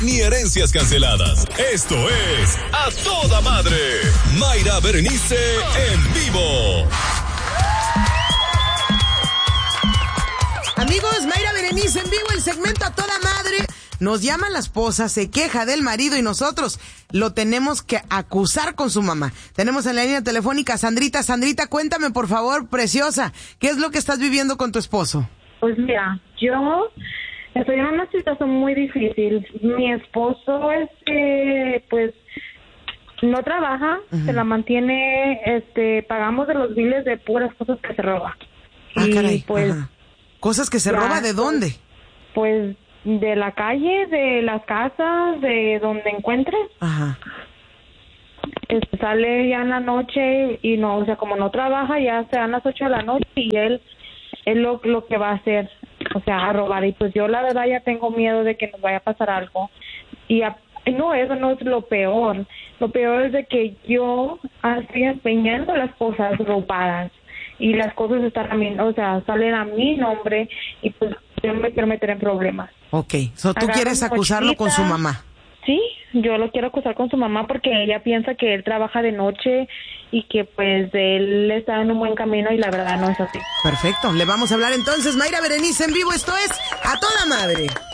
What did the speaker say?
ni herencias canceladas. Esto es A Toda Madre. Mayra Berenice en vivo. Amigos, Mayra Berenice en vivo, el segmento A Toda Madre. Nos llama la esposa, se queja del marido y nosotros lo tenemos que acusar con su mamá. Tenemos en la línea telefónica a Sandrita. Sandrita, cuéntame por favor, preciosa, ¿qué es lo que estás viviendo con tu esposo? Pues mira, yo estoy en una situación muy difícil. Mi esposo pues no trabaja, se la mantiene, pagamos de los biles de puras cosas que se roba. Caray, pues ¿cosas que se roba de dónde? Pues de la calle, de las casas, de donde encuentres. Ajá. Sale ya en la noche y no, o sea, como no trabaja, ya se dan las 8 de la noche y él lo que va a hacer, o sea, a robar. Y pues yo la verdad ya tengo miedo de que nos vaya a pasar algo. Y no, eso no es lo peor. Lo peor es de que yo estoy empeñando las cosas robadas y las cosas están a mí, o sea, salen a mi nombre y pues yo me quiero meter en problemas. Ok, ¿tú quieres acusarlo con su mamá? Sí, yo lo quiero acusar con su mamá porque ella piensa que él trabaja de noche y que pues él está en un buen camino y la verdad no es así. Perfecto, le vamos a hablar entonces. Mayra Berenice en vivo, esto es A Toda Madre.